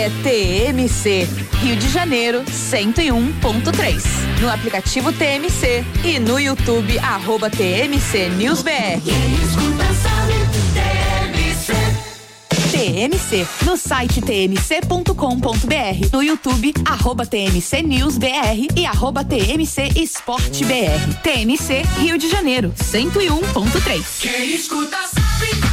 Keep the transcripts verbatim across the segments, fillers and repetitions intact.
É T M C, Rio de Janeiro, cento e um ponto três. No aplicativo T M C e no YouTube, arroba T M C News B R. T M C, no site t m c ponto com ponto b r, no YouTube, arroba T M C News B R e arroba T M C Esporte B R. T M C, Rio de Janeiro, cento e um ponto três. Quem escuta sabe.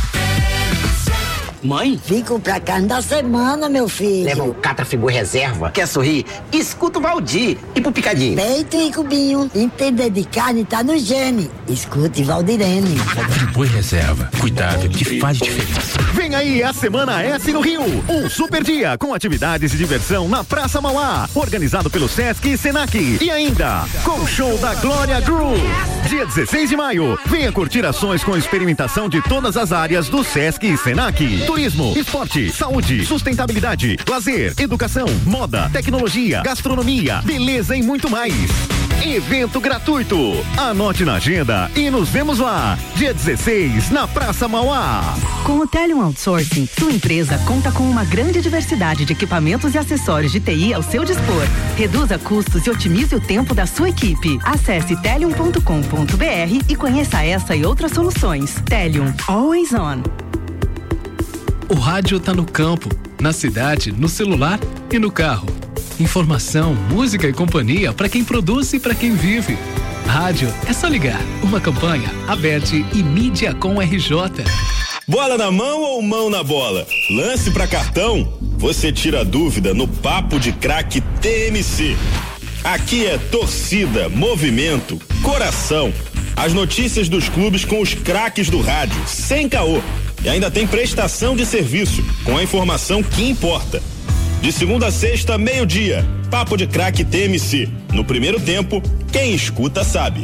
Mãe? Vim comprar carne da semana, meu filho. Leva um Catrafigu reserva. Quer sorrir? Escuta o Valdir. E pro picadinho? Peito e cubinho. Entender de carne tá no gene. Escute Valdirene. Friboi reserva. Cuidado que faz diferença. Vem aí a Semana S no Rio. Um super dia com atividades e diversão na Praça Mauá. Organizado pelo Sesc e Senac. E ainda, com o show da Glória Groove. Dia dezesseis de maio. Venha curtir ações com experimentação de todas as áreas do Sesc e Senac. Turismo, esporte, saúde, sustentabilidade, lazer, educação, moda, tecnologia, gastronomia, beleza e muito mais. Evento gratuito. Anote na agenda e nos vemos lá. Dia dezesseis, na Praça Mauá. Com o Telium Outsourcing, sua empresa conta com uma grande diversidade de equipamentos e acessórios de T I ao seu dispor. Reduza custos e otimize o tempo da sua equipe. Acesse telium ponto com ponto b r e conheça essa e outras soluções. Telium, always on. O rádio tá no campo, na cidade, no celular e no carro. Informação, música e companhia para quem produz e para quem vive. Rádio é só ligar. Uma campanha, Aberte e Mídia com R J. Bola na mão ou mão na bola? Lance pra cartão? Você tira a dúvida no Papo de Craque T M C. Aqui é torcida, movimento, coração. As notícias dos clubes com os craques do rádio, sem caô. E ainda tem prestação de serviço, com a informação que importa. De segunda a sexta, meio-dia, Papo de Craque T M C. No primeiro tempo, quem escuta sabe.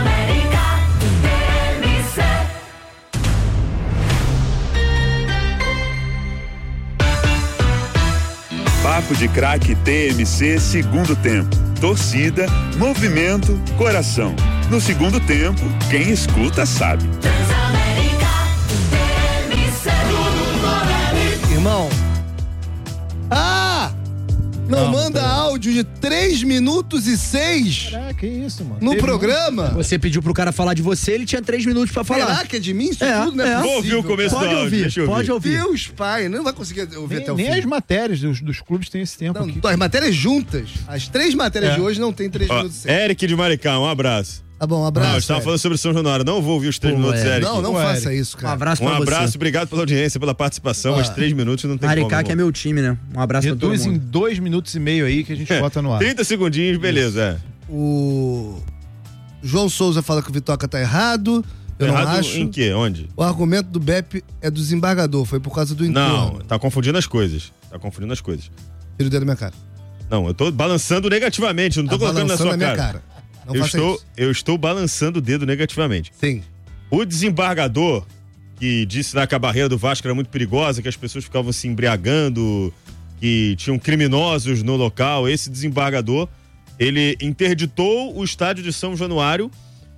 Papo de Craque T M C, segundo tempo. Torcida, movimento, coração. No segundo tempo, quem escuta sabe. Irmão. Ah! Não, não manda não. Áudio de três minutos e seis. Caraca, que isso, mano? No Teve programa? Um... Você pediu pro cara falar de você, ele tinha três minutos pra falar. Será que é de mim? Isso é, tudo, né? É. Vou ouvir o começo pode do áudio, ouvir, deixa eu Pode ouvir. Deus, pai, não vai conseguir ouvir nem, até o nem fim. Nem as matérias dos, dos clubes têm esse tempo não, aqui. As matérias juntas, as três matérias é. de hoje não tem três Ó, minutos e seis. Eric de Maricá, um abraço. Tá bom, um abraço. Não, eu estava falando sobre São Januário, não vou ouvir os três Pô, minutos, é. Eric. Não, não Pô, faça Eric. isso, cara. Um abraço Um pra abraço, você. obrigado pela audiência, pela participação, mas três minutos não tem Maricá, como. que é meu time, né? Um abraço pra todo Reduz mundo. em dois minutos e meio aí que a gente É, bota no ar. trinta segundinhos, beleza. É. O João Souza fala que o Vitoca tá errado. Eu Errado não acho. em quê? Onde? O argumento do B E P é do desembargador, foi por causa do entorno. Não, tá confundindo as coisas. Tá confundindo as coisas. Tira o dedo da minha cara. Não, eu tô balançando negativamente, eu não tô Tá colocando na sua balançando cara. na minha cara. Não eu, faça estou, isso. eu estou balançando o dedo negativamente. Sim. O desembargador, que disse lá que a barreira do Vasco era muito perigosa, que as pessoas ficavam se embriagando, que tinham criminosos no local, esse desembargador, ele interditou o estádio de São Januário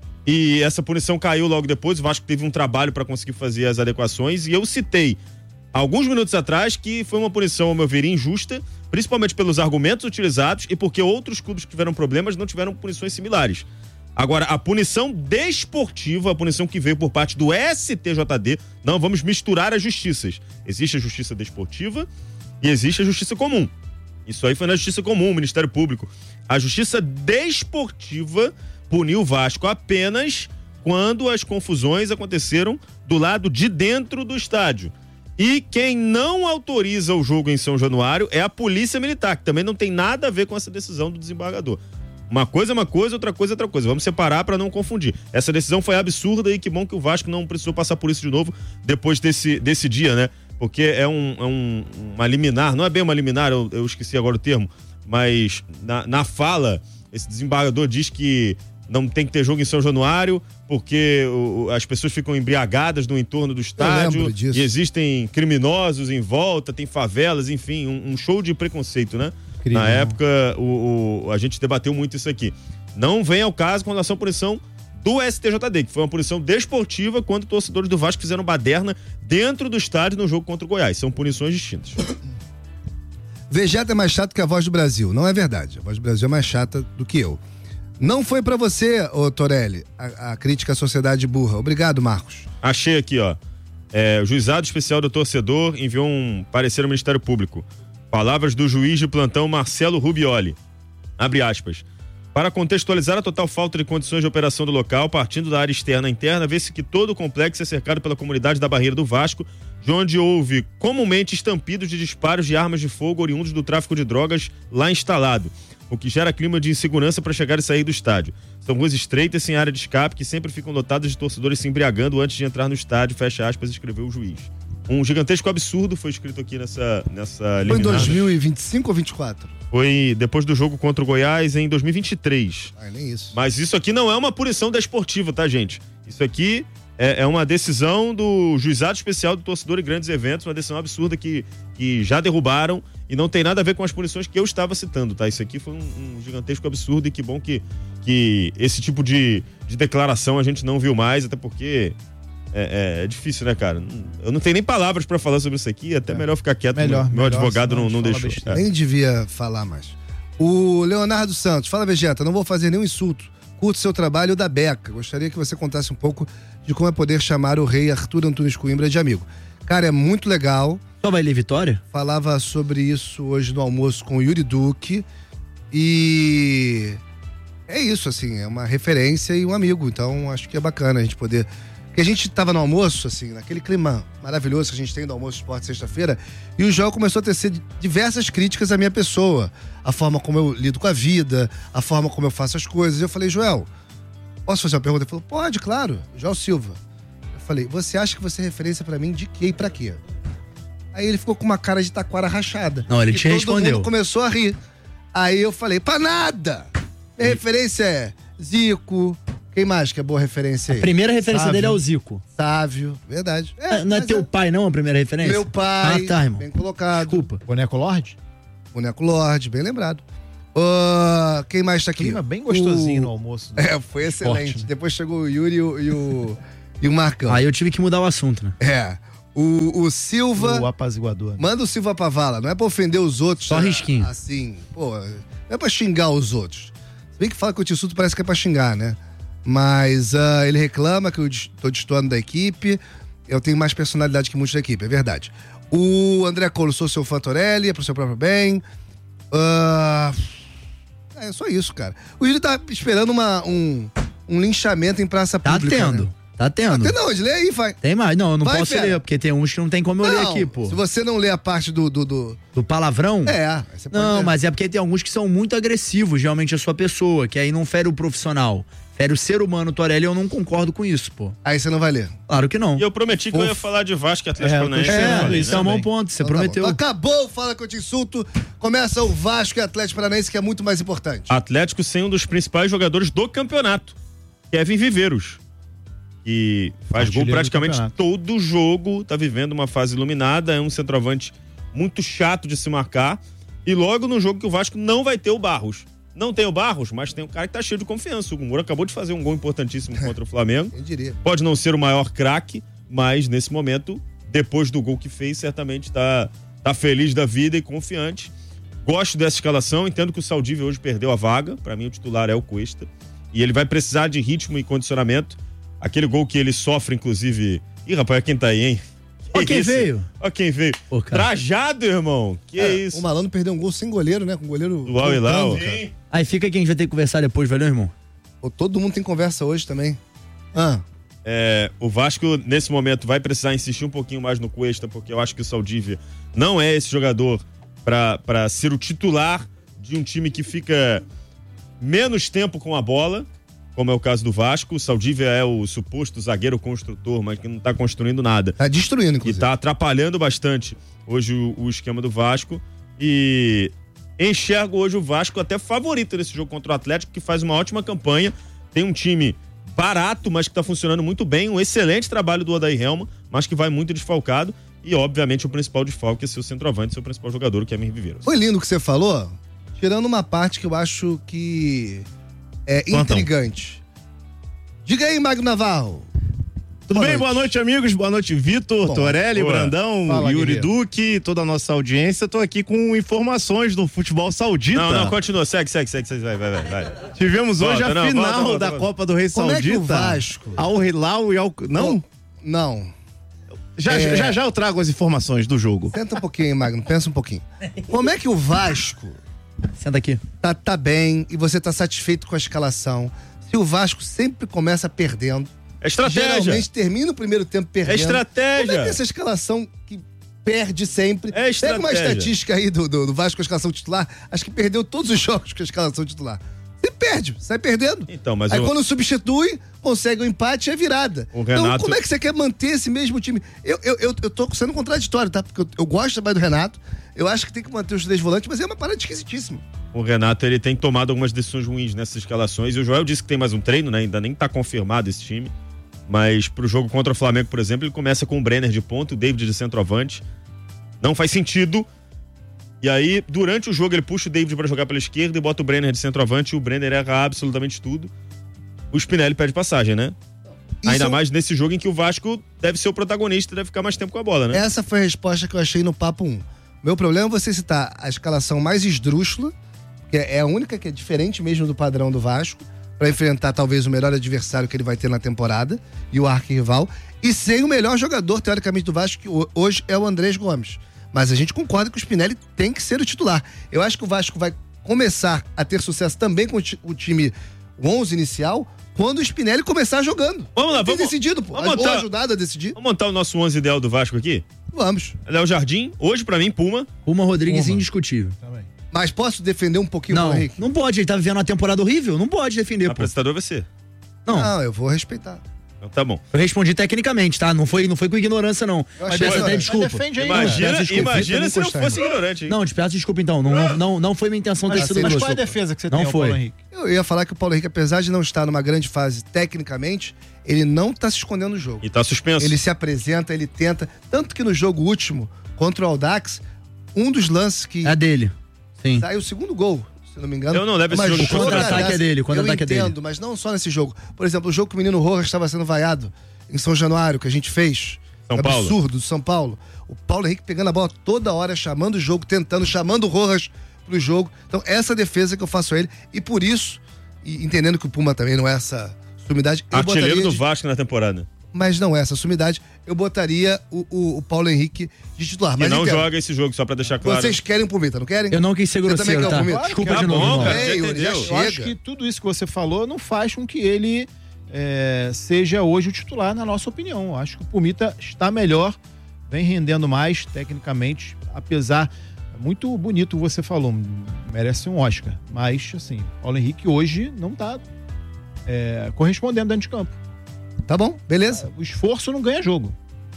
e essa punição caiu logo depois. O Vasco teve um trabalho para conseguir fazer as adequações e eu citei alguns minutos atrás que foi uma punição, ao meu ver, injusta, principalmente pelos argumentos utilizados e porque outros clubes que tiveram problemas não tiveram punições similares. Agora, a punição desportiva, a punição que veio por parte do S T J D, não vamos misturar as justiças. Existe a justiça desportiva e existe a justiça comum. Isso aí foi na justiça comum, Ministério Público. A justiça desportiva puniu o Vasco apenas quando as confusões aconteceram do lado de dentro do estádio. E quem não autoriza o jogo em São Januário é a Polícia Militar, que também não tem nada a ver com essa decisão do desembargador. Uma coisa é uma coisa, outra coisa é outra coisa. Vamos separar para não confundir. Essa decisão foi absurda e que bom que o Vasco não precisou passar por isso de novo depois desse, desse dia, né? Porque é, um, é um, uma liminar, não é bem uma liminar, eu, eu esqueci agora o termo, mas na, na fala, esse desembargador diz que não tem que ter jogo em São Januário porque o, as pessoas ficam embriagadas no entorno do estádio e existem criminosos em volta, tem favelas, enfim, um, um show de preconceito, né? Incrível. Na época, o, o, a gente debateu muito isso aqui. Não vem ao caso com relação à punição do S T J D, que foi uma punição desportiva quando torcedores do Vasco fizeram baderna dentro do estádio no jogo contra o Goiás. São punições distintas. Vegeta é mais chato que a Voz do Brasil. Não é verdade. A Voz do Brasil é mais chata do que eu. Não foi pra você, ô Torelli, a, a crítica à sociedade burra. Obrigado, Marcos. Achei aqui, ó. É, o Juizado Especial do Torcedor enviou um parecer ao Ministério Público. Palavras do juiz de plantão Marcelo Rubioli. Abre aspas. Para contextualizar a total falta de condições de operação do local, partindo da área externa à interna, vê-se que todo o complexo é cercado pela comunidade da Barreira do Vasco, de onde houve comumente estampidos de disparos de armas de fogo oriundos do tráfico de drogas lá instalado, o que gera clima de insegurança para chegar e sair do estádio. São ruas estreitas sem área de escape que sempre ficam lotadas de torcedores se embriagando antes de entrar no estádio, fecha aspas, escreveu o juiz. Um gigantesco absurdo foi escrito aqui nessa, nessa Foi em liminar. dois mil e vinte e cinco ou vinte e quatro? Foi depois do jogo contra o Goiás em dois mil e vinte e três. Ah, nem isso. Mas isso aqui não é uma punição desportiva, tá, gente? Isso aqui é, é uma decisão do Juizado Especial do Torcedor em Grandes Eventos, uma decisão absurda que, que já derrubaram e não tem nada a ver com as punições que eu estava citando, tá? Isso aqui foi um, um gigantesco absurdo e que bom que, que esse tipo de, de declaração a gente não viu mais, até porque é, é, é difícil, né, cara? Eu não tenho nem palavras pra falar sobre isso aqui, até é. melhor ficar quieto, Melhor, meu melhor, advogado não, não deixou. É. Nem devia falar mais. O Leonardo Santos, fala Vegeta, não vou fazer nenhum insulto. Curto seu trabalho da Beca. Gostaria que você contasse um pouco de como é poder chamar o rei Arthur Antunes Coimbra de amigo. Cara, é muito legal. Só vai ler Vitória? Falava sobre isso hoje no almoço com o Yuri Duque. E é isso, assim, é uma referência e um amigo. Então, acho que é bacana a gente poder... Porque a gente tava no almoço, assim, naquele clima maravilhoso que a gente tem do Almoço Esporte sexta-feira, e o Joel começou a tecer diversas críticas à minha pessoa. A forma como eu lido com a vida, a forma como eu faço as coisas. Eu falei, Joel, posso fazer uma pergunta? Ele falou, pode, claro. Joel Silva. Eu falei, você acha que você é referência pra mim de quê e pra quê? Aí ele ficou com uma cara de taquara rachada. Não, ele e te todo respondeu. mundo começou a rir. Aí eu falei, pra nada! Minha referência é Zico. Quem mais que é boa referência aí? A primeira referência Sávio. dele é o Zico. Sávio, verdade. É, não é teu é... pai, não, a primeira referência? Meu pai. Ah, tá, irmão. Bem colocado. Desculpa. Boneco Lorde? Boneco Lorde, bem lembrado. Uh, quem mais tá aqui? Clima bem gostosinho o... no almoço. Né? É, foi excelente. Forte, né? Depois chegou o Yuri e o, e o, e o Marcão. Aí eu tive que mudar o assunto, né? É. O, o Silva... O apaziguador. Né? Manda o Silva pra vala. Não é pra ofender os outros. Só risquinho. Assim, pô, não é pra xingar os outros. Se bem que fala que o Tissuto parece que é pra xingar, né? Mas uh, ele reclama que eu tô destoando da equipe. Eu tenho mais personalidade que muitos da equipe, é verdade. O André Colo, sou seu fã Torelli, é pro seu próprio bem. Uh, é só isso, cara. O Yuri tá esperando uma, um, um linchamento em praça tá pública. Tendo. Né? Tá tendo. Tá tendo onde? Lê aí, vai. Tem mais. Não, eu não vai, posso fera. ler, porque tem uns que não tem como eu não, ler aqui, pô. Se você não lê a parte do... Do, do... do palavrão? É. Você pode não, ler. mas é porque tem alguns que são muito agressivos, realmente, a sua pessoa, que aí não fere o profissional. Fere o ser humano, Torelli, eu não concordo com isso, pô. Aí você não vai ler? Claro que não. E eu prometi que Uf. eu ia falar de Vasco e Atlético É, Paranaense. é, isso é um bom ponto, você Então, prometeu. tá então, acabou, fala que eu te insulto. Começa o Vasco e Atlético Paranaense, que é muito mais importante. Atlético sem um dos principais jogadores do campeonato, Kevin Viveiros, que faz Artilheiro gol praticamente do todo jogo, tá vivendo uma fase iluminada, é um centroavante muito chato de se marcar, e logo no jogo que o Vasco não vai ter o Barros. Não tem o Barros, mas tem um cara que tá cheio de confiança. O Moura acabou de fazer um gol importantíssimo contra o Flamengo. Eu diria. Pode não ser o maior craque, mas nesse momento, depois do gol que fez, certamente tá, tá feliz da vida e confiante. Gosto dessa escalação, entendo que o Saldívia hoje perdeu a vaga. Pra mim, o titular é o Cuesta. E ele vai precisar de ritmo e condicionamento. Aquele gol que ele sofre, inclusive... Ih, rapaz, é quem tá aí, hein? Ó quem isso? veio. Ó quem veio. Pô, Trajado, irmão. Que é, isso? O Malandro perdeu um gol sem goleiro, né? Com o goleiro... Do Al Hilal. Aí fica que a gente vai ter que conversar depois, valeu, irmão? Pô, todo mundo tem conversa hoje também. Ah. É, o Vasco, nesse momento, vai precisar insistir um pouquinho mais no Cuesta, porque eu acho que o Saldívia não é esse jogador pra, pra ser o titular de um time que fica menos tempo com a bola, como é o caso do Vasco. O Saldívia é o suposto zagueiro construtor, mas que não tá construindo nada. Tá destruindo, inclusive. E tá atrapalhando bastante hoje o, o esquema do Vasco. E enxergo hoje o Vasco até favorito nesse jogo contra o Atlético, que faz uma ótima campanha. Tem um time barato, mas que tá funcionando muito bem. Um excelente trabalho do Odair Helma, mas que vai muito desfalcado. E, obviamente, o principal desfalque é seu centroavante, seu principal jogador, o Kevin Viveiros. Foi lindo o que você falou, tirando uma parte que eu acho que é Quantão. intrigante. Diga aí, Magno Navarro. Tudo Boa bem? noite. Boa noite, amigos. Boa noite, Vitor, Bom, Torelli, boa. Brandão, Fala, Yuri guerreiro. Duque, toda a nossa audiência. Tô aqui com informações do futebol saudita. Não, não, continua. Segue, segue, segue. segue vai, vai, vai, vai. Tivemos hoje Volta, a não, final volta, volta, da volta. Copa do Rei Como é Saudita. que o Vasco- Al Hilal e Al... Não? Não. Já, É. já já eu trago as informações do jogo. Senta um pouquinho, Magno, pensa um pouquinho. Como é que o Vasco Senta aqui. tá, tá bem e você tá satisfeito com a escalação, se o Vasco sempre começa perdendo? É estratégia. Geralmente termina o primeiro tempo perdendo. É estratégia. Como é que essa escalação que perde sempre? É Pega uma estratégia. estatística aí do, do, do Vasco com a escalação titular, acho que perdeu todos os jogos com a escalação titular. Você perde, sai perdendo. Então, mas Aí o- quando substitui, consegue o empate e é virada. O Então, Renato- como é que você quer manter esse mesmo time? Eu, eu, eu, eu tô sendo contraditório, tá? Porque eu, eu gosto mais do Renato, eu acho que tem que manter os três volantes, mas é uma parada esquisitíssima. O Renato, ele tem tomado algumas decisões ruins nessas escalações. E o Joel disse que tem mais um treino, né? Ainda nem tá confirmado esse time. Mas pro jogo contra o Flamengo, por exemplo, ele começa com o Brenner de ponta, o David de centroavante. Não faz sentido. E aí, durante o jogo, ele puxa o David pra jogar pela esquerda e bota o Brenner de centroavante. E o Brenner erra absolutamente tudo. O Spinelli perde passagem, né? Isso Ainda eu- mais nesse jogo em que o Vasco deve ser o protagonista e deve ficar mais tempo com a bola, né? Essa foi a resposta que eu achei no Papo um. Meu problema é você citar a escalação mais esdrúxula, que é a única que é diferente mesmo do padrão do Vasco, pra enfrentar talvez o melhor adversário que ele vai ter na temporada e o arquirrival, e sem o melhor jogador, teoricamente, do Vasco, que ho- hoje é o Andrés Gomes. Mas a gente concorda que o Spinelli tem que ser o titular. Eu acho que o Vasco vai começar a ter sucesso também com o, ti- o time o onze inicial quando o Spinelli começar jogando. Vamos lá, Tem vamos- decidido, pô. vamos Ou montar- ajudado a decidir. Vamos montar o nosso onze ideal do Vasco aqui? Vamos. Léo Jardim, hoje pra mim, Puma. Puma Rodrigues Puma. indiscutível. Mas posso defender um pouquinho o Não, Paulo Henrique? não pode, ele tá vivendo uma temporada horrível, não pode defender, O pô. apresentador vai ser. Não. Não, eu vou respeitar. Então tá bom. Eu respondi tecnicamente, tá? Não foi, não foi com ignorância, não. Eu achei Peço ignorante. até Mas desculpa. defende aí, Não, né? peço Imagina, desculpa. imagina se não Gostei. fosse ignorante, hein? Não, te peço desculpa então. Não, não, não, não foi minha intenção ter Mas sido tem mais duas desculpa. defesa que você Não tem ao foi. Paulo Henrique? Eu ia falar que o Paulo Henrique, apesar de não estar numa grande fase tecnicamente, ele não tá se escondendo no jogo. E tá suspenso. Ele se apresenta, ele tenta. Tanto que no jogo último, contra o Audax, um dos lances que. É dele. Sim. Saiu o segundo gol, se não me engano. Eu não levo esse Uma jogo. O contra-ataque jogadaça. é dele, o Eu contra-ataque é dele. entendo, mas não só nesse jogo. Por exemplo, o jogo que o menino Rojas estava sendo vaiado em São Januário, que a gente fez. São Paulo. Absurdo, do São Paulo. O Paulo Henrique pegando a bola toda hora, chamando o jogo, tentando, chamando o Rojas pro jogo. Então, essa defesa que eu faço a ele. E por isso, e entendendo que o Puma também não é essa sumidade, eu Artilheiro botaria do de- Vasco na temporada. mas não é essa sumidade, eu botaria o, o- o Paulo Henrique de titular. E Mas não entendo, joga esse jogo, só pra deixar claro. vocês querem o Pumita, não querem? Eu não quis ser Você também grosseiro, quer o tá? Pumita? Desculpa Tá de novo, bom, irmão. cara. já Ei, Yuri, já entendeu. Eu chega. acho que tudo isso que você falou não faz com que ele é, seja hoje o titular, na nossa opinião. Eu acho que o Pumita está melhor, vem rendendo mais tecnicamente, apesar. Muito bonito você falou, merece um Oscar. Mas, assim, Paulo Henrique hoje não tá é, correspondendo dentro de campo. Tá bom, beleza. O esforço não ganha jogo.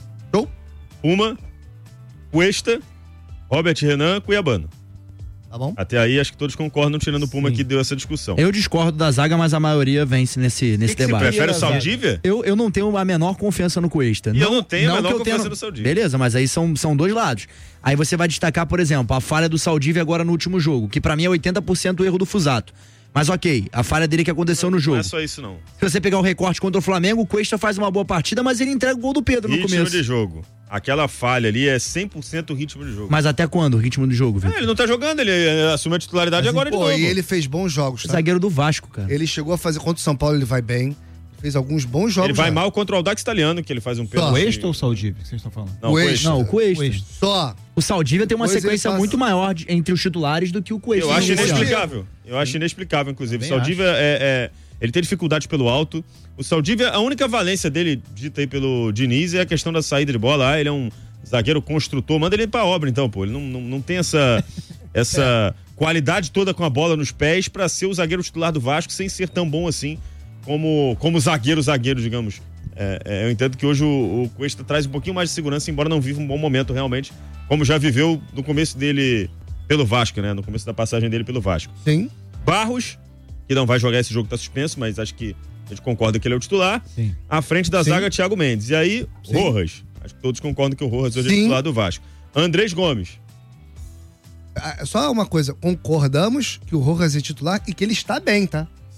Puma, Cuesta, Robert Renan, Cuiabano. Tá bom? Até aí, acho que todos concordam, tirando o Puma Sim. que deu essa discussão. Eu discordo da zaga, mas a maioria vence nesse, nesse que que você debate. prefere o da zaga? Saldívia? Eu, eu não tenho a menor confiança no Cuesta. E eu não tenho a menor que eu confiança tenha- no Saldívia. Beleza, mas aí são, são dois lados. Aí você vai destacar, por exemplo, a falha do Saldívia agora no último jogo, que pra mim é oitenta por cento o erro do Fusato. Mas ok, a falha dele que aconteceu no jogo. Não é só isso, não. Se você pegar o recorte contra o Flamengo, o Cuesta faz uma boa partida, mas ele entrega o gol do Pedro no Ritmo começo. de jogo. Aquela falha ali é cem por cento ritmo de jogo. Mas até quando o ritmo do jogo, É, Vitor? ele não tá jogando, ele eh, assume a titularidade agora de Pô, novo. e ele fez bons jogos, tá? Zagueiro do Vasco, cara. Ele chegou a fazer contra o São Paulo, ele vai bem. Fez alguns bons jogos. Ele vai já. mal contra o Audax Italiano, que ele faz um Só. pênalti. Cuesta ou Saldívia que vocês estão falando? Não, Cuesta. Cuesta. Não, o Cuesta. Cuesta. Só. O Saldívia tem uma Depois ele sequência passa- muito maior de- entre os titulares do que o Cuesta. Eu acho nesse ano. inexplicável. Eu acho inexplicável, inclusive. O Também Saldívia é, é- ele tem dificuldade pelo alto. O Saldívia, a única valência dele, dita aí pelo Diniz, é a questão da saída de bola. Ah, ele é um zagueiro construtor. Manda ele pra obra, então, pô. Ele não, não, não tem essa, essa qualidade toda com a bola nos pés pra ser o zagueiro titular do Vasco sem ser tão bom assim como, como zagueiro, zagueiro, digamos. É, é, eu entendo que hoje o, o Cuesta traz um pouquinho mais de segurança, embora não viva um bom momento realmente, como já viveu no começo dele pelo Vasco, né? No começo da passagem dele pelo Vasco. Sim. Barros, que não vai jogar esse jogo, tá suspenso, mas acho que a gente concorda que ele é o titular. Sim. À frente da Sim. zaga, Thiago Mendes. E aí, Sim. Rojas. Acho que todos concordam que o Rojas hoje é Sim. titular do Vasco. Andrés Gomes. Ah, Só uma coisa, concordamos que o Rojas é titular e que ele está bem, tá?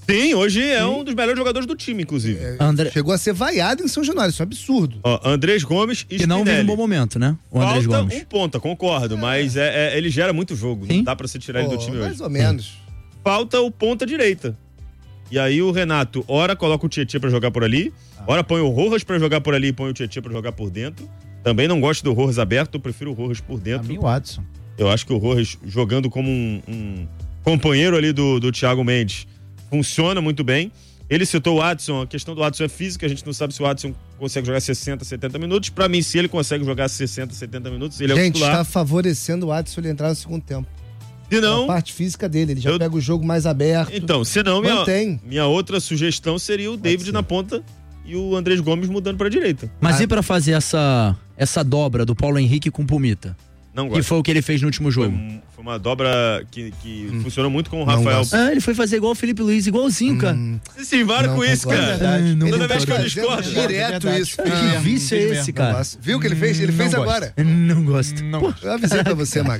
Sim, hoje é um dos melhores jogadores do time, inclusive. É, André- Chegou a ser vaiado em São Januário, isso é um absurdo. Ó, Andrés Gomes e Que não vive um Spinelli. bom momento, né? O Andrés Falta Gomes. um ponta, concordo, mas é, é- ele gera muito jogo. Não dá pra você tirar ele do Pô, time mais hoje. ou menos. Falta o ponta direita. E aí o Renato, ora coloca o Tietchan pra jogar por ali, ora põe o Rojas pra jogar por ali e põe o Tietchan pra jogar por dentro. Também não gosto do Rojas aberto, eu prefiro o Rojas por dentro. Pra mim, o Adson. Eu acho que o Rojas jogando como um, um companheiro ali do, do Thiago Mendes funciona muito bem. Ele citou o Adson, a questão do Adson é física, a gente não sabe se o Adson consegue jogar sessenta, setenta minutos. Pra mim, se ele consegue jogar sessenta, setenta minutos, ele é o Gente, titular. está favorecendo o Adson ele entrar no segundo tempo. Se não, a parte física dele, ele já eu- pega o jogo mais aberto. Então, se não, minha, Mantém. minha outra sugestão seria o David na ponta e o Andrés Gomes mudando pra direita. Mas e pra fazer essa, essa dobra do Paulo Henrique com o Pumita? Não Que gosto. foi o que ele fez no último jogo. Foi uma dobra que, que Hum. funcionou muito com o Rafael. Ah, ele foi fazer igual o Felipe Luiz, igualzinho, cara. Vocês se embaram Não com isso, concordo. cara. É verdade. não Toda Ele vez que eu tá discordo. fazendo direto isso. Que vício é esse, cara? Viu o que ele fez? Ele fez Não gosto. agora. Não gosto. Não Pô, Eu avisei pra você, Mag.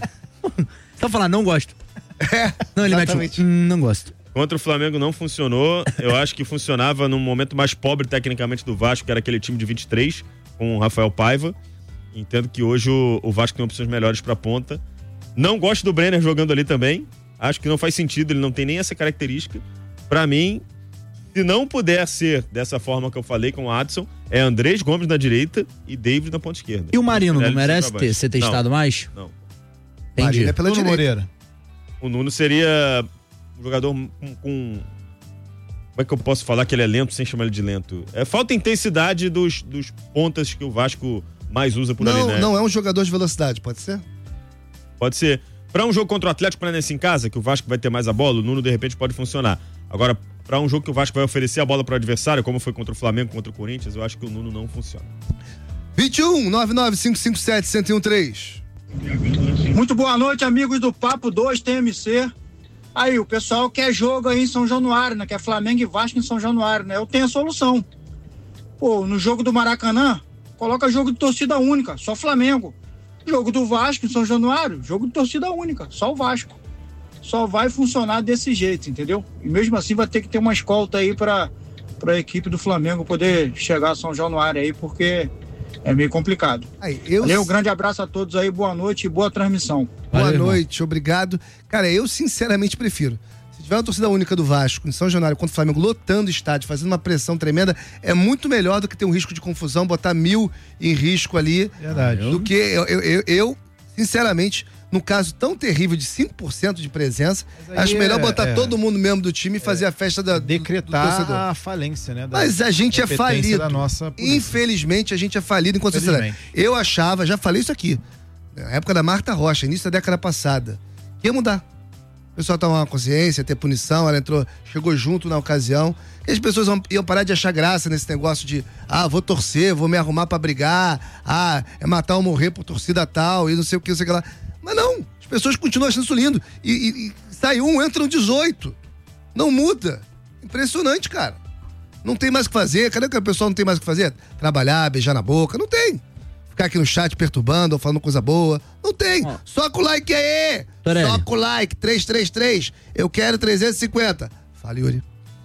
só falar, não gosto. Não, ele exatamente. mete um, hum, não gosto. Contra o Flamengo não funcionou. Eu acho que funcionava num momento mais pobre tecnicamente do Vasco, que era aquele time de vinte e três, com o Rafael Paiva. Entendo que hoje o, o Vasco tem opções melhores pra ponta. Não gosto do Brenner jogando ali também. Acho que não faz sentido, ele não tem nem essa característica. Pra mim, se não puder ser dessa forma que eu falei com o Adson, é Andrés Gomes na direita e David na ponta esquerda. E o Marino não Spinelli de merece centroavante. ter, ser testado Não, mais? Não. Entendi. Marília é pela Nuno direita. Moreira. O Nuno seria um jogador com, com- Como é que eu posso falar que ele é lento sem chamar ele de lento? É, falta intensidade dos, dos pontas que o Vasco mais usa por Não, ali, né? não é um jogador de velocidade, pode ser? Pode ser. Pra um jogo contra o Atlético Paranaense em casa, que o Vasco vai ter mais a bola, o Nuno de repente pode funcionar. Agora, pra um jogo que o Vasco vai oferecer a bola pro adversário, como foi contra o Flamengo, contra o Corinthians, eu acho que o Nuno não funciona. vinte e um, nove nove cinco cinco sete, um zero um três. Muito boa noite, amigos do Papo dois T M C. Aí, o pessoal quer jogo aí em São Januário, né? Quer Flamengo e Vasco em São Januário, né? Eu tenho a solução. Pô, no jogo do Maracanã, coloca jogo de torcida única, só Flamengo. Jogo do Vasco em São Januário, jogo de torcida única, só o Vasco. Só vai funcionar desse jeito, entendeu? E mesmo assim vai ter que ter uma escolta aí pra, pra equipe do Flamengo poder chegar a São Januário aí, porque é meio complicado. Aí, eu... Valeu, um grande abraço a todos aí, boa noite e boa transmissão. Boa Valeu, noite, obrigado. Cara, eu sinceramente prefiro. Se tiver uma torcida única do Vasco em São Januário contra o Flamengo lotando o estádio, fazendo uma pressão tremenda, é muito melhor do que ter um risco de confusão, botar mil em risco ali. Verdade. Do que eu, eu, eu, eu, sinceramente, num caso tão terrível de cinco por cento de presença, aí acho melhor é- botar é. todo mundo mesmo do time e fazer a festa da, do- do Decretar torcedor. a falência, né? da Mas a gente é competência falido. Da nossa polícia. Infelizmente, a gente é falido enquanto sociedade. Infelizmente. Eu achava, já falei isso aqui, na época da Marta Rocha, início da década passada, que ia mudar. O pessoal tomar uma consciência, ter punição, ela entrou, chegou junto na ocasião. E as pessoas vão- iam parar de achar graça nesse negócio de, ah, vou torcer, vou me arrumar pra brigar, ah, é matar ou morrer por torcida tal, e não sei o que, não sei o que lá. Mas não, as pessoas continuam achando isso lindo. E, e, e sai um, entram dezoito. Não muda. Impressionante, cara. Não tem mais o que fazer. Cadê que o pessoal não tem mais o que fazer? Trabalhar, beijar na boca. Não tem. Ficar aqui no chat perturbando ou falando coisa boa. Não tem. Ó. Soca o like aí. Torelli. Soca o like. três três três. Eu quero trezentos e cinquenta. Fala, Yuri.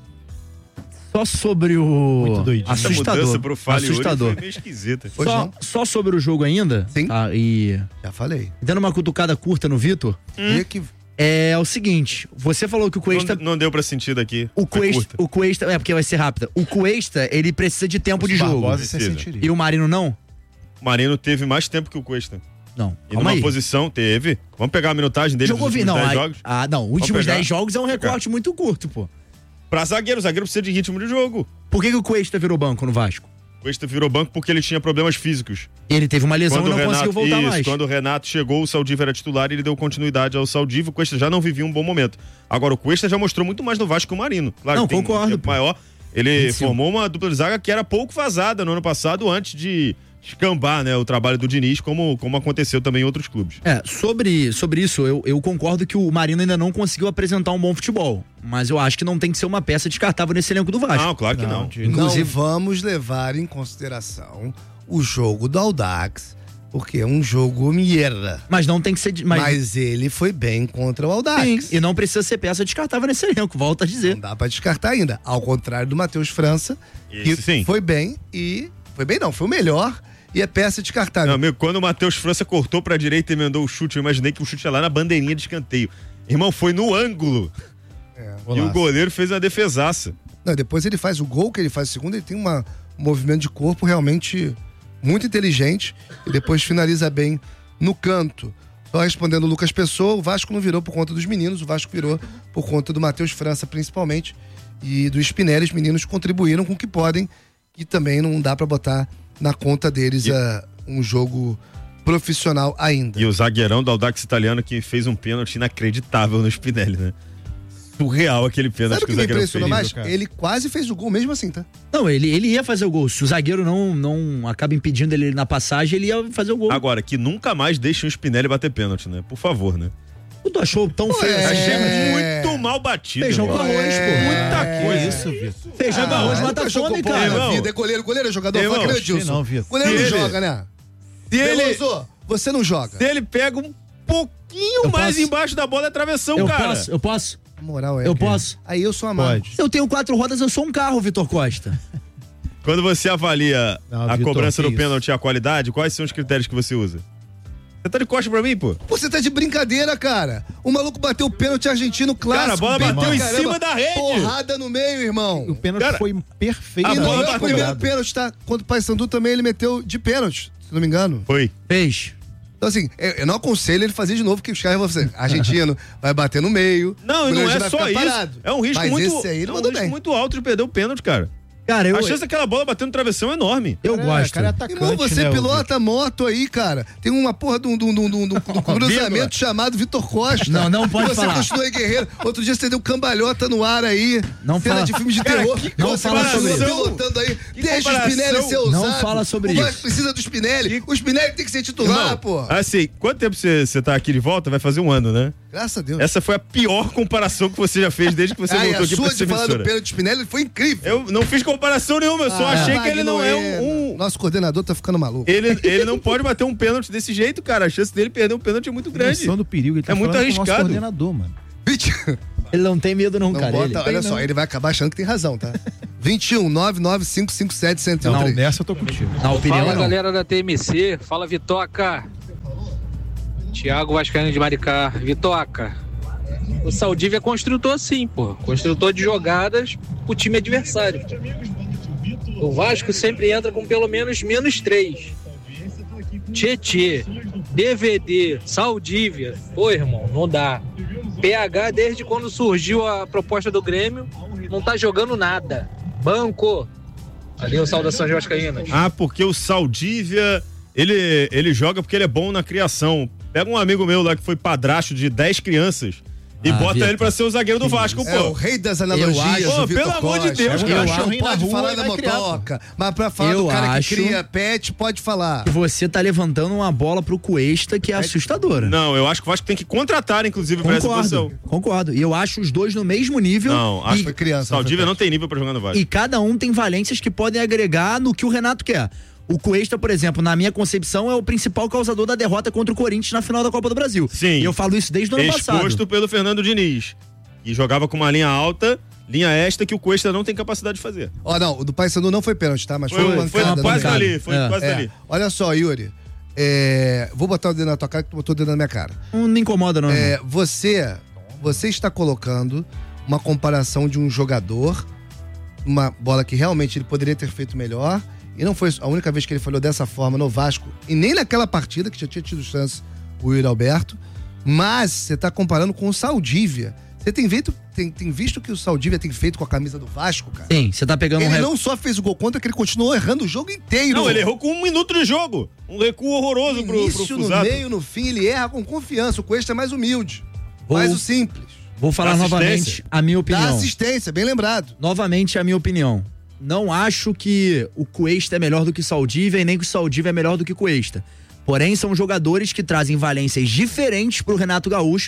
Só sobre o. Muito doidinho. Essa mudança Assustador. pro Fale Yuri Assustador. foi meio esquisita. Hoje Só, não. só sobre o jogo ainda. Sim. Tá, e Já falei. dando uma cutucada curta no Vitor, E que... é o seguinte: você falou que o Cuesta. Não, não deu pra sentir daqui. O Foi Cuesta, curta. o Cuesta. É porque vai ser rápida. O Cuesta, ele precisa de tempo de jogo. Barbosa você Precisa. sentiria. E o Marino não? O Marino teve mais tempo que o Cuesta. Não. E Calma numa aí. posição, teve. Vamos pegar a minutagem dele Jogou dos vi, últimos não, dez aí- jogos? Ah, não. Últimos pegar. dez jogos é um Vamos recorte muito curto, pô. Pra zagueiro, o zagueiro precisa de ritmo de jogo. Por que, que o Cuesta virou banco no Vasco? O Cuesta virou banco porque ele tinha problemas físicos. Ele teve uma lesão Quando e não o Renato, conseguiu voltar isso, mais. quando o Renato chegou, o Saldívia era titular e ele deu continuidade ao Saldívia. O Cuesta já não vivia um bom momento. Agora, o Cuesta já mostrou muito mais no Vasco que o Marino. Claro Não, que tem concordo, um tempo pô. maior. Ele vinte e cinco. formou uma dupla de zaga que era pouco vazada no ano passado, antes de escambar, né, o trabalho do Diniz, como, como aconteceu também em outros clubes. É, sobre, sobre isso, eu, eu concordo que o Marino ainda não conseguiu apresentar um bom futebol. Mas eu acho que não tem que ser uma peça descartável nesse elenco do Vasco. Não, claro que não. de- Inclusive, vamos levar em consideração o jogo do Audax Porque é um jogo merda. Mas não tem que ser... Mas, Mas, ele foi bem contra o Audax. sim, e não precisa ser peça descartável nesse elenco, volta a dizer. Não dá pra descartar ainda. Ao contrário do Matheus França, que Esse sim. foi bem e... Foi bem não, foi o melhor e é peça descartável. Meu amigo, quando o Matheus França cortou pra direita e emendou o chute, eu imaginei que o chute ia lá na bandeirinha de escanteio. Irmão, foi no ângulo. É, e o goleiro fez uma defesaça. Não, depois ele faz o gol que ele faz o segundo, ele tem uma, um movimento de corpo realmente muito inteligente e depois finaliza bem no canto. Só respondendo o Lucas Pessoa, o Vasco não virou por conta dos meninos, o Vasco virou por conta do Matheus França principalmente e do Spinelli. Os meninos contribuíram com o que podem e também não dá pra botar na conta deles E- uh, um jogo profissional ainda. E o zagueirão do Audax Italiano que fez um pênalti inacreditável no Spinelli, né? Surreal aquele pênalti Sabe o que que o me zagueirão impressionou fez. mais? Ele quase fez o gol mesmo assim, tá? Não, ele, ele ia fazer o gol. Se o zagueiro não, não acaba impedindo ele na passagem, ele ia fazer o gol. Agora, que nunca mais deixem o Spinelli bater pênalti, né? Por favor, né? Tu achou tão feio é. assim? Achei muito mal batido. Feijão irmão. com arroz, pô. Muita coisa. Isso, Vitor. Feijão com arroz, Ah, mata a nunca jogou fome, bola cara. na Irmão. vida, é goleiro, goleiro é jogador, Irmão, fala que nem o achei Edilson. não, Vitor. Goleiro Se não ele- joga, né? Se ele, Veloso, você não joga. se ele pega um pouquinho Eu mais posso? embaixo da bola, é travessão, Eu cara. posso, eu posso. A moral é Eu que- posso? Aí eu sou amado. Pode. Se eu tenho quatro rodas, eu sou um carro, Vitor Costa. Quando você avalia Não, a Vitor, cobrança que do isso. pênalti e a qualidade, quais são os critérios que você usa? Você tá de costa pra mim, pô? Pô, você tá de brincadeira, cara. O maluco bateu o pênalti argentino clássico. Cara, a bola bem bateu pra em caramba. cima da rede. Porrada no meio, irmão. O pênalti Cara, foi perfeito. a E não bola é o bateu. primeiro pênalti, tá? Quando o Paysandu também ele meteu de pênalti, se não me engano. Foi. Fez. Então, assim, eu eu não aconselho ele fazer de novo, porque os caras vão fazer. Argentino vai bater no meio. Não, o e não goleiro é vai só ficar isso. parado. É um risco Mas muito, esse aí ele é um mandou risco bem. muito alto de perder o pênalti, cara. Cara, eu, A chance daquela bola batendo no travessão é enorme. eu Cara, gosto. cara é atacante, Irmão, você né, pilota moto aí, cara. Tem uma porra de um, de um- de um- de um- de um cruzamento Vírgula. chamado Vitor Costa. Não, não pode você falar. continua aí, guerreiro. Outro dia você deu cambalhota no ar aí. Não cena fala. de filme de Cara, terror. que não Você fala continua sobre isso. pilotando aí. Que Deixa o comparação. Spinelli ser ousado. Não fala sobre o Vasco isso. precisa do Spinelli. O Spinelli tem que ser titular, Irmão, pô. assim, quanto tempo você, você tá aqui de volta? Vai fazer um ano, né? Graças a Deus. Essa foi a pior comparação que você já fez desde que você Ah, e voltou a aqui pra sua essa de falar do emissora. pênalti Spinelli foi incrível. Eu não fiz comparação nenhuma, eu só Ah, achei que ele não é Wagner, um... um- Nosso coordenador tá ficando maluco. Ele, ele não pode bater um pênalti desse jeito, cara. A chance dele perder um pênalti é muito grande. Noção do perigo. Ele tá É muito falando com o nosso arriscado. coordenador, mano. vinte Ele não tem medo não, Não cara. bota, ele. olha só, ele vai acabar achando que tem razão, tá? vinte e um, nove nove cinco cinco sete, um zero Não, três. nessa eu tô contigo. Na opinião, Fala não. galera da T M C, fala Vitoca. Tiago Vascaíno de Maricá. Vitoca, o Saldívia é construtor sim, pô. Construtor de jogadas pro time adversário. O Vasco sempre entra com pelo menos menos três. Tietê, D V D, Saldívia. Pô, irmão, não dá. P H, desde quando surgiu a proposta do Grêmio, não tá jogando nada. Banco. Valeu, saudações vascaínas. Ah, porque o Saldívia, ele, ele joga porque ele é bom na criação. Pega um amigo meu lá que foi padrasto de dez crianças e Ah, bota Vitor. ele pra ser o zagueiro do Vasco, É o pô. rei das analogias, Eu acho- o Pô, Vitor pelo amor de Costa. Deus, O cara. cachorro Eu acho- pode na falar rua da e vai criar, motoca, mas pra falar Eu do cara acho- que cria pet, pode falar. Que você tá levantando uma bola pro Cuesta que é assustadora. Não, eu acho que o Vasco tem que contratar, inclusive, pra essa posição. Concordo, concordo. E eu acho os dois no mesmo nível. Não, acho e, Foi criança. Saldívia foi não tem nível pra jogar no Vasco. e cada um tem valências que podem agregar no que o Renato quer. O Cuesta, por exemplo, na minha concepção, é o principal causador da derrota contra o Corinthians na final da Copa do Brasil. Sim. E eu falo isso desde o ano Exposto passado. pelo Fernando Diniz. E jogava com uma linha alta, linha esta que o Cuesta não tem capacidade de fazer. Ó, não, o do Paysandu não foi pênalti, tá? Mas foi, Foi, uma foi bancada. quase né? ali, foi É. quase É. ali. Olha só, Yuri. é, Vou botar o dedo na tua cara que tu botou o dedo na minha cara. Não me incomoda, não. É, irmão. você, você está colocando uma comparação de um jogador, uma bola que realmente ele poderia ter feito melhor, e não foi a única vez que ele falou dessa forma no Vasco, e nem naquela partida, que já tinha tido chance o Yuri Alberto, mas você está comparando com o Saldívia. Você tem visto, tem, tem visto o que o Saldívia tem feito com a camisa do Vasco, cara? Sim, você tá pegando Ele um. re- não só fez o gol contra, que ele continuou errando o jogo inteiro. Não, ele errou com um minuto de jogo. Um recuo horroroso No pro, pro início, no Fusato. meio, no fim, ele erra com confiança. O Cuesta é mais humilde. Vou- Mais o simples. Vou falar Dá novamente assistência. a minha Dá opinião. assistência, bem lembrado. Novamente a minha opinião. Não acho que o Cuesta é melhor do que o Saldívia e nem que o Saldívia é melhor do que o Cuesta. Porém, são jogadores que trazem valências diferentes pro Renato Gaúcho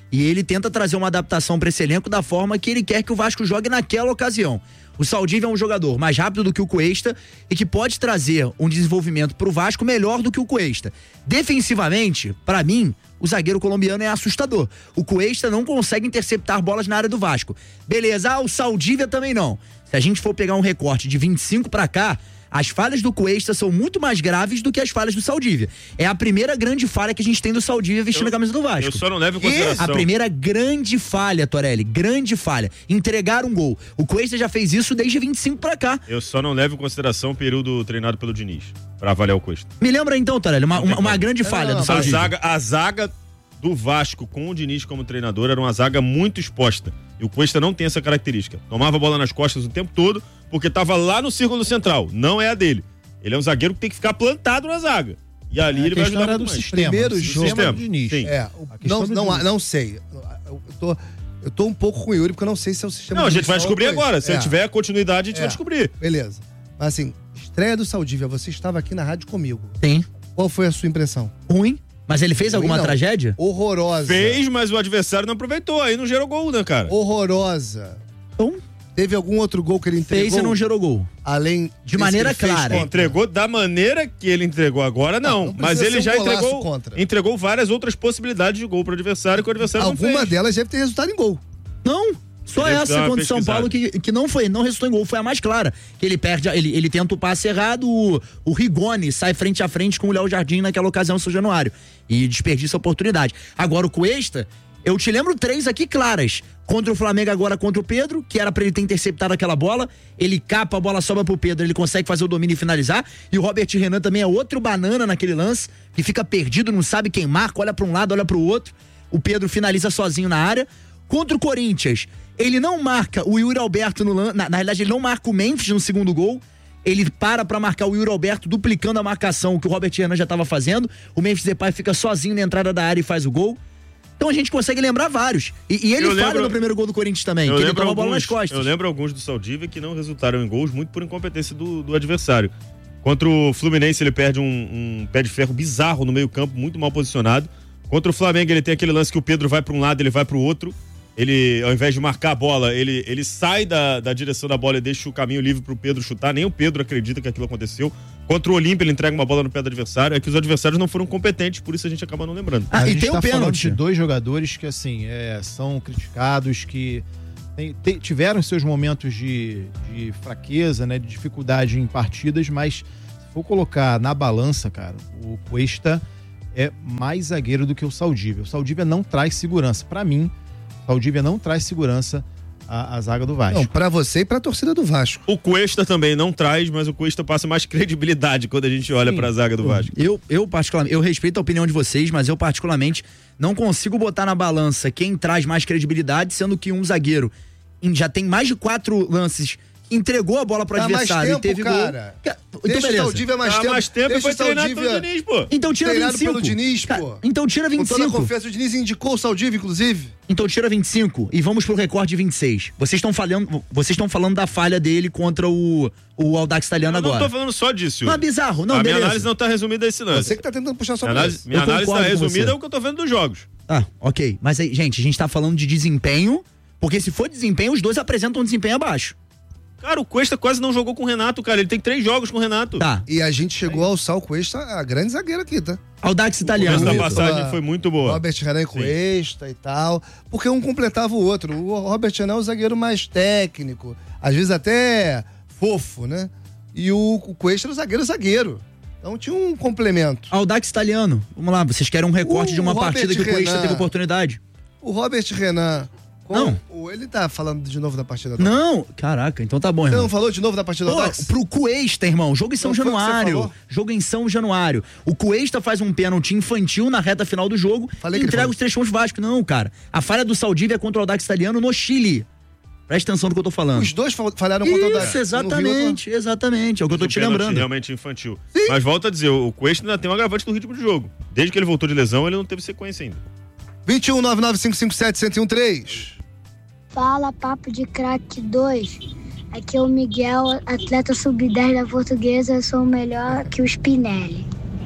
E ele tenta trazer uma adaptação para esse elenco da forma que ele quer que o Vasco jogue naquela ocasião. O Saldívia é um jogador mais rápido do que o Cuesta e que pode trazer um desenvolvimento pro Vasco melhor do que o Cuesta. Defensivamente, para mim, o zagueiro colombiano é assustador. O Cuesta não consegue interceptar bolas na área do Vasco. Beleza, ah, o Saldívia também não. Se a gente for pegar um recorte de vinte e cinco para cá, as falhas do Cuesta são muito mais graves do que as falhas do Saldívia. É a primeira grande falha que a gente tem do Saldívia vestindo eu, a camisa do Vasco. Eu só não levo em consideração. A primeira grande falha, Torelli, grande falha. Entregar um gol. O Cuesta já fez isso desde vinte e cinco pra cá. Eu só não levo em consideração o período treinado pelo Diniz, pra avaliar o Cuesta. Me lembra então, Torelli, uma, uma, uma grande falha não, não, do Saldívia. A zaga, a zaga do Vasco com o Diniz como treinador era uma zaga muito exposta. E o Cuesta não tem essa característica. Tomava a bola nas costas o tempo todo, porque tava lá no círculo central. Não é a dele. Ele é um zagueiro que tem que ficar plantado na zaga. E ali é, ele vai ajudar muito do mais. Sistema, Primeiro do jogo sistema. do Diniz. Sim. É, o, não, não, não, não sei. Eu tô, eu tô um pouco com o Yuri, porque eu não sei se é o sistema. Não, a gente vai descobrir agora. Se é. ele tiver continuidade, a gente é. vai descobrir. Beleza. Mas assim, estreia do Saldívia, você estava aqui na rádio comigo. Sim. Qual foi a sua impressão? Ruim. Mas ele fez alguma não. tragédia? Horrorosa. Fez, mas o adversário não aproveitou. Aí não gerou gol, né, cara? Horrorosa. Então? Teve algum outro gol que ele entregou? Fez e não gerou gol. Além de maneira clara. Entregou da maneira que ele entregou agora, não. não, não mas ele já um entregou contra. entregou várias outras possibilidades de gol pro adversário que o adversário Alguma não fez. delas deve ter resultado em gol. Não. Só ele essa contra o São Paulo que, que não foi, não resultou em gol, foi a mais clara. Que ele perde, ele, ele tenta o passe errado, o, o Rigoni sai frente a frente com o Léo Jardim naquela ocasião em São Januário. E desperdiça a oportunidade. Agora o Cuesta, eu te lembro três aqui claras. Contra o Flamengo agora contra o Pedro, que era pra ele ter interceptado aquela bola. Ele capa, a bola sobra pro Pedro, ele consegue fazer o domínio e finalizar. E o Robert Renan também é outro banana naquele lance, que fica perdido, não sabe quem marca, olha pra um lado, olha pro outro. O Pedro finaliza sozinho na área. Contra o Corinthians, ele não marca o Yuri Alberto no lance, na, na realidade ele não marca o Memphis no segundo gol, ele para pra marcar o Yuri Alberto, duplicando a marcação que o Robert Renan já tava fazendo, o Memphis Depay fica sozinho na entrada da área e faz o gol. Então a gente consegue lembrar vários. E, e ele eu falha lembro, no primeiro gol do Corinthians também, que ele toma a bola nas costas. Eu lembro alguns do Saldívia que não resultaram em gols muito por incompetência do, do adversário. Contra o Fluminense ele perde um, um pé de ferro bizarro no meio campo, muito mal posicionado. Contra o Flamengo ele tem aquele lance que o Pedro vai pra um lado, ele vai pro outro. Ele, ao invés de marcar a bola, ele, ele sai da, da direção da bola e deixa o caminho livre pro Pedro chutar. Nem o Pedro acredita que aquilo aconteceu. Contra o Olímpia, ele entrega uma bola no pé do adversário. É que os adversários não foram competentes, por isso a gente acaba não lembrando. Ah, a e gente tem tá o pênalti de dois jogadores que, assim, é, são criticados, que tem, tem, tiveram seus momentos de, de fraqueza, né, de dificuldade em partidas, mas se for colocar na balança, cara, o Cuesta é mais zagueiro do que o Saldívia. O Saldívia não traz segurança. Pra mim, Saldívia não traz segurança à, à zaga do Vasco. Não, pra você e pra torcida do Vasco. O Cuesta também não traz, mas o Cuesta passa mais credibilidade quando a gente olha Sim. pra zaga do Vasco. Eu, eu particularmente, eu respeito a opinião de vocês, mas eu particularmente não consigo botar na balança quem traz mais credibilidade, sendo que um zagueiro já tem mais de quatro lances, entregou a bola pro tá adversário mais tempo, e teve cara. gol. Então, Deixa beleza. o Saldívia mais tá tempo. mais tempo e foi treinado Saldívia... pelo Diniz, pô. Então tira treinado vinte e cinco. pelo Diniz, pô. Cara, então tira vinte e cinco. Com toda a confiança, o Diniz indicou o Saldívia, inclusive. Então tira vinte e cinco e vamos pro recorde de vinte e seis. Vocês estão falando, vocês estão falando da falha dele contra o, o Audax Italiano eu não agora. Não tô falando só disso. Não é bizarro, não, A beleza. minha análise não tá resumida a esse lance. Você que tá tentando puxar só minha análise, minha análise tá resumida é o que eu tô vendo dos jogos. Ah, ok. Mas aí, gente, a gente tá falando de desempenho, porque se for desempenho, os dois apresentam um desempenho abaixo. Cara, o Cuesta quase não jogou com o Renato, cara. Ele tem três jogos com o Renato. Tá. E a gente chegou ao Sal Cuesta, a grande zagueira aqui, tá? Audax Italiano. Essa passagem foi muito boa. Robert Renan e Cuesta e tal. Porque um completava o outro. O Robert Renan é o zagueiro mais técnico. Às vezes até fofo, né? E o Cuesta era o zagueiro zagueiro. Então tinha um complemento. Audax Italiano. Vamos lá, vocês querem um recorte o de uma Robert partida que o Cuesta Renan, teve oportunidade? O Robert Renan... Não. Ele tá falando de novo da partida do Não, caraca, então tá bom, irmão. Você não falou de novo da partida do Audax? Pro Cuesta, irmão, jogo em São Januário. Jogo em São Januário. O Cuesta faz um pênalti infantil na reta final do jogo e entrega os três pontos Vasco. Não, cara. A falha do Saldívia é contra o Audax Italiano no Chile. Presta atenção no que eu tô falando. Os dois falharam contra o Audax. Isso, exatamente, exatamente. É o que eu tô te lembrando. Realmente infantil. Sim. Mas volta a dizer, o Cuesta ainda tem um agravante do ritmo de jogo. Desde que ele voltou de lesão, ele não teve sequência ainda. vinte e um, nove nove cinco cinco sete, um zero um três. Fala, Papo de Craque dois. Aqui é o Miguel, atleta sub dez da Portuguesa. Eu sou melhor que o Spinelli.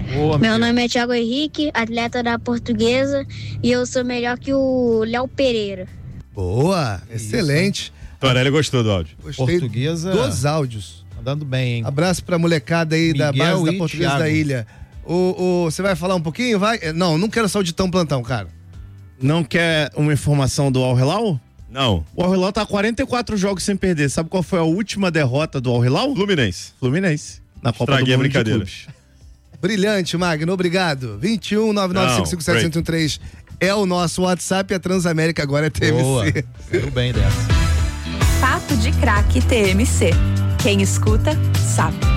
Boa, meu nome é Thiago Henrique, atleta da Portuguesa, e eu sou melhor que o Léo Pereira. Boa, excelente. Torelli gostou do áudio. Gostei Portuguesa. dos áudios. Andando bem, hein? Abraço pra molecada aí da Miguel base da e Portuguesa Thiago. da Ilha. O, o, você vai falar um pouquinho? Vai? Não, não quero sauditão plantão, cara. Não quer uma informação do Al Hilal? Não. O Al Hilal tá quarenta e quatro jogos sem perder. Sabe qual foi a última derrota do Al Hilal? Fluminense. Fluminense. Na Copa Estraguei do a Mundo de brincadeira. Clubes. Brilhante, Magno, obrigado. vinte e um, nove nove cinco cinco sete zero um três é o nosso WhatsApp e a Transamérica agora é T M C. Boa. Tudo bem dessa. Papo de Craque T M C. Quem escuta, sabe.